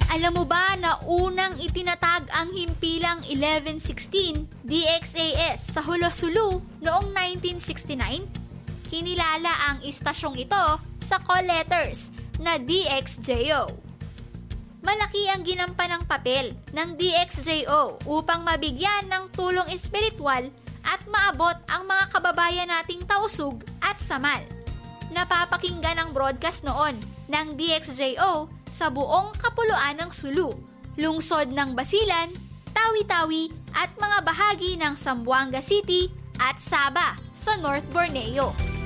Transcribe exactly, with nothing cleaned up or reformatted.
Alam mo ba na unang itinatag ang himpilang eleven sixteen D X A S sa Hulo-Sulu noong nineteen sixty-nine? Kinilala ang istasyong ito sa call letters na D X J O. Malaki ang ginampanang papel ng D X J O upang mabigyan ng tulong espiritual at maabot ang mga kababayan nating tausug at samal. Napapakinggan ang broadcast noon ng D X J O sa buong kapuluan ng Sulu, lungsod ng Basilan, Tawi-Tawi at mga bahagi ng Zamboanga City at Sabah sa North Borneo.